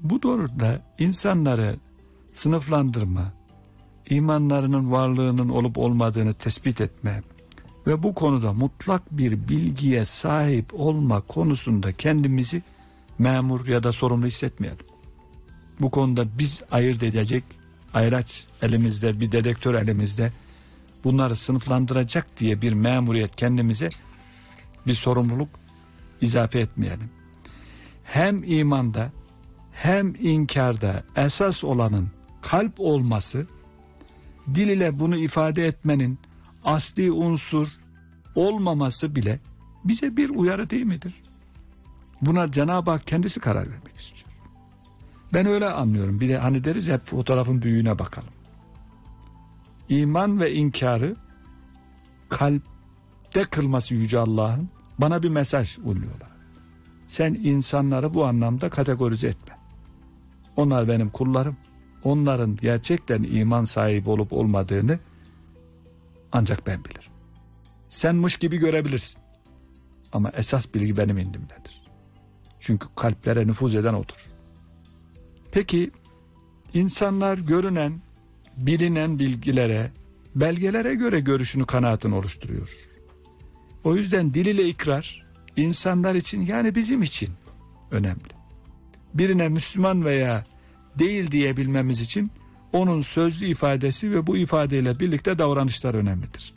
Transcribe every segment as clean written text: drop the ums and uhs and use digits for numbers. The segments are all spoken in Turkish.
Bu doğrultuda insanları sınıflandırma, imanlarının varlığının olup olmadığını tespit etme ve bu konuda mutlak bir bilgiye sahip olma konusunda kendimizi memur ya da sorumlu hissetmeyelim. Bu konuda biz ayırt edecek ayraç elimizde, bir dedektör elimizde, bunları sınıflandıracak diye bir memuriyet kendimize, bir sorumluluk izafe etmeyelim. Hem imanda hem inkarda esas olanın kalp olması, dil ile bunu ifade etmenin asli unsur olmaması bile bize bir uyarı değil midir? Buna Cenab-ı Hak kendisi karar vermek istiyor. Ben öyle anlıyorum. Bir de hani deriz hep fotoğrafın büyüğüne bakalım. İman ve inkarı kalpte kılması Yüce Allah'ın bana bir mesaj uluyorlar. Sen insanları bu anlamda kategorize etme. Onlar benim kullarım. Onların gerçekten iman sahibi olup olmadığını ancak ben bilirim. Senmiş gibi görebilirsin. Ama esas bilgi benim indimdedir. Çünkü kalplere nüfuz eden odur. Peki insanlar görünen, bilinen bilgilere, belgelere göre görüşünü, kanaatini oluşturuyor. O yüzden dil ile ikrar insanlar için, yani bizim için önemli. Birine Müslüman veya değil diyebilmemiz için onun sözlü ifadesi ve bu ifadeyle birlikte davranışlar önemlidir.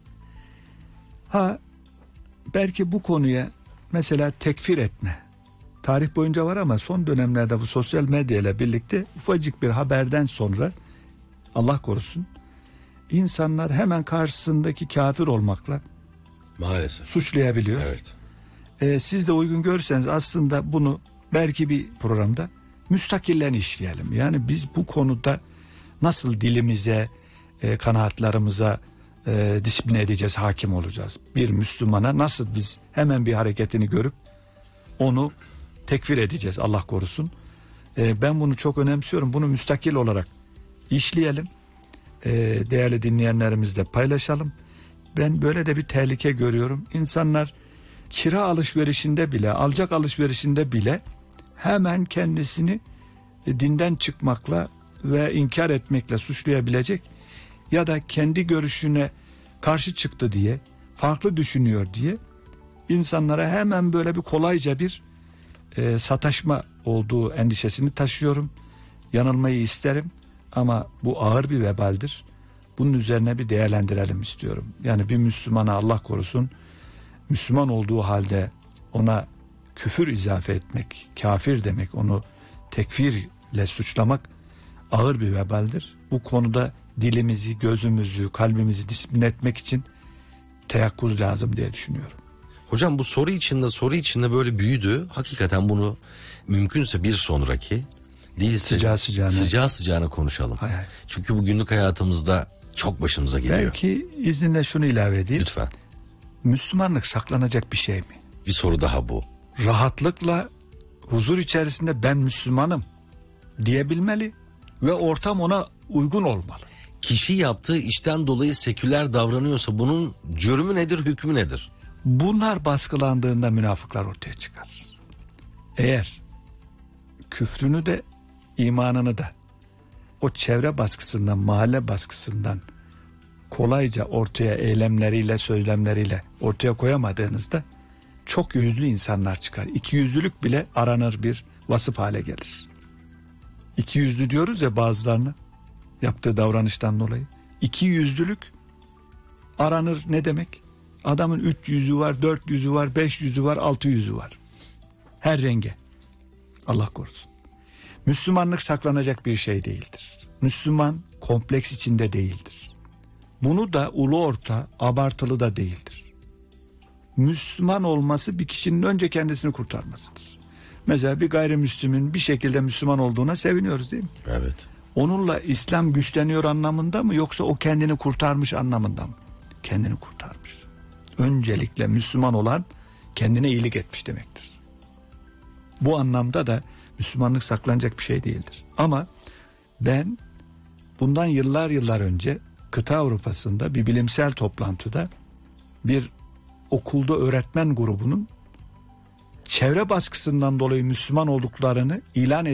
Belki bu konuya mesela tekfir etme, tarih boyunca var ama son dönemlerde bu sosyal medya ile birlikte ufacık bir haberden sonra Allah korusun insanlar hemen karşısındaki kafir olmakla maalesef suçlayabiliyor. Evet. Siz de uygun görürseniz aslında bunu belki bir programda müstakillen işleyelim. Yani biz bu konuda nasıl dilimize, kanaatlarımıza disipline edeceğiz, hakim olacağız. Bir Müslümana nasıl biz hemen bir hareketini görüp onu tekfir edeceğiz, Allah korusun. Ben bunu çok önemsiyorum. Bunu müstakil olarak işleyelim. Değerli dinleyenlerimizle paylaşalım. Ben böyle de bir tehlike görüyorum. İnsanlar kira alışverişinde bile, alacak alışverişinde bile hemen kendisini dinden çıkmakla ve inkar etmekle suçlayabilecek ya da kendi görüşüne karşı çıktı diye, farklı düşünüyor diye insanlara hemen böyle bir kolayca bir sataşma olduğu endişesini taşıyorum. Yanılmayı isterim ama bu ağır bir vebaldir. Bunun üzerine bir değerlendirelim istiyorum. Yani bir Müslümana Allah korusun, Müslüman olduğu halde ona küfür izafe etmek, kafir demek, onu tekfirle suçlamak ağır bir vebaldir. Bu konuda dilimizi, gözümüzü, kalbimizi disipline etmek için teyakkuz lazım diye düşünüyorum. Hocam bu soru içinde böyle büyüdü. Hakikaten bunu mümkünse bir sonraki değilse sıcağı sıcağına konuşalım. Hay. Çünkü bu günlük hayatımızda çok başımıza geliyor. Belki izninle şunu ilave edeyim. Lütfen. Müslümanlık saklanacak bir şey mi? Bir soru daha bu. Rahatlıkla, huzur içerisinde ben Müslümanım diyebilmeli ve ortam ona uygun olmalı. Kişi yaptığı işten dolayı seküler davranıyorsa bunun cürmü nedir, hükmü nedir? Bunlar baskılandığında münafıklar ortaya çıkar. Eğer küfrünü de imanını da o çevre baskısından, mahalle baskısından kolayca ortaya eylemleriyle, söylemleriyle ortaya koyamadığınızda çok yüzlü insanlar çıkar. İkiyüzlülük bile aranır bir vasıf hale gelir. İkiyüzlü diyoruz ya bazılarını, yaptığı davranıştan dolayı. İkiyüzlülük aranır ne demek? Adamın 3 yüzü var, 4 yüzü var, 5 yüzü var, 6 yüzü var. Her renge. Allah korusun. Müslümanlık saklanacak bir şey değildir. Müslüman kompleks içinde değildir. Bunu da ulu orta, abartılı da değildir. Müslüman olması bir kişinin önce kendisini kurtarmasıdır. Mesela bir gayrimüslimin bir şekilde Müslüman olduğuna seviniyoruz değil mi? Evet. Onunla İslam güçleniyor anlamında mı, yoksa o kendini kurtarmış anlamında mı? Kendini kurtarmış. Öncelikle Müslüman olan kendine iyilik etmiş demektir. Bu anlamda da Müslümanlık saklanacak bir şey değildir. Ama ben bundan yıllar önce kıta Avrupa'sında bir bilimsel toplantıda bir okulda öğretmen grubunun çevre baskısından dolayı Müslüman olduklarını ilan